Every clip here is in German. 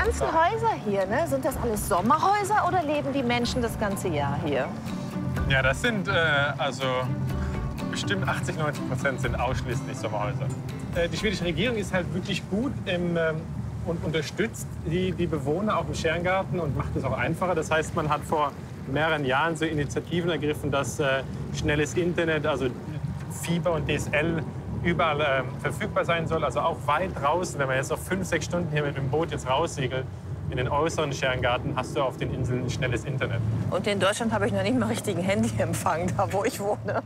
ganzen Häuser hier, ne? Sind das alles Sommerhäuser oder leben die Menschen das ganze Jahr hier? Ja, das sind also bestimmt 80–90% sind ausschließlich Sommerhäuser. Die schwedische Regierung ist halt wirklich gut und unterstützt die Bewohner auch im Sterngarten und macht es auch einfacher. Das heißt, man hat vor mehreren Jahren so Initiativen ergriffen, dass schnelles Internet, also Fieber und DSL überall verfügbar sein soll. Also auch weit draußen, wenn man jetzt auf 5–6 Stunden hier mit dem Boot jetzt raussegelt, in den äußeren Sterngarten, hast du auf den Inseln schnelles Internet. Und in Deutschland habe ich noch nicht mal richtigen Handyempfang, da wo ich wohne.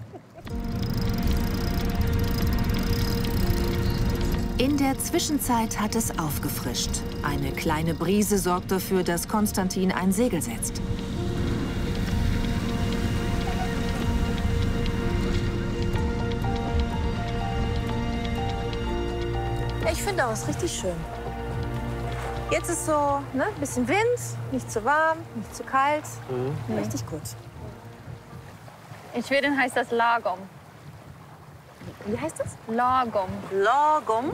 In der Zwischenzeit hat es aufgefrischt. Eine kleine Brise sorgt dafür, dass Konstantin ein Segel setzt. Ich finde auch, es ist richtig schön. Jetzt ist so ein bisschen Wind, nicht zu warm, nicht zu kalt. Richtig gut. In Schweden heißt das lagom. Wie heißt das? Lagom. Lagom.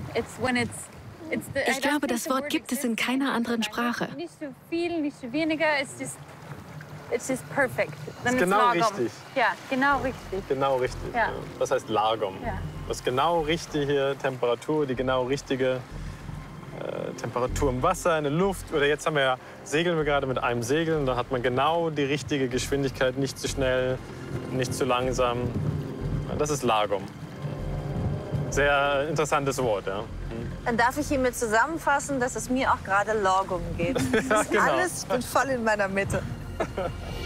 Ich glaube, das Wort gibt es in keiner anderen Sprache. Nicht zu viel, nicht zu weniger. It's just perfect. Das ist genau richtig. Ja, genau richtig. Genau richtig. Ja. Ja. Das heißt Lagom. Ja. Das ist genau richtige Temperatur, die genau richtige Temperatur im Wasser, in der Luft. Oder jetzt segeln wir gerade mit einem Segel und da hat man genau die richtige Geschwindigkeit, nicht zu schnell, nicht zu langsam. Das ist Lagom. Sehr interessantes Wort, ja. Dann darf ich hiermit zusammenfassen, dass es mir auch gerade Lagom geht. Das ist genau. alles, ich bin voll in meiner Mitte.